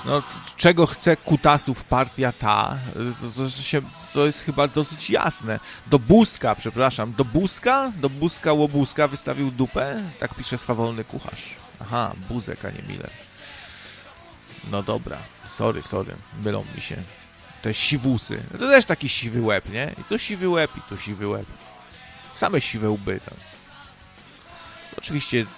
No, czego chce kutasów partia ta? To jest chyba dosyć jasne. Do Buzka, przepraszam. Do Buzka Łobuska wystawił dupę? Tak pisze swawolny kucharz. Aha, Buzek, a nie Miller. No dobra. Sorry. Mylą mi się te siwusy. To też taki siwy łeb, nie? I to siwy łeb, i to siwy łeb. Same siwe łby tam. Oczywiście